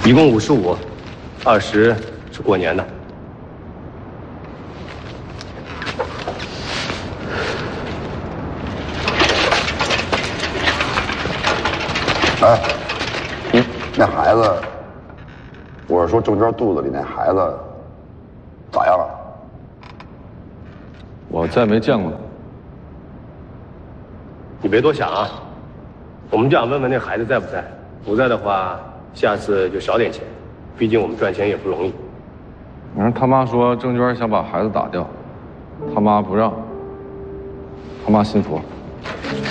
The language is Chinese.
一共55，20是过年的。 哎，那孩子，我是说郑娟肚子里那孩子咋样了？ 我再没见过他。 你别多想啊，我们就想问问那孩子在不在，不在的话，下次就少点钱，毕竟我们赚钱也不容易。 你说他妈说郑娟想把孩子打掉，他妈不让，他妈信佛。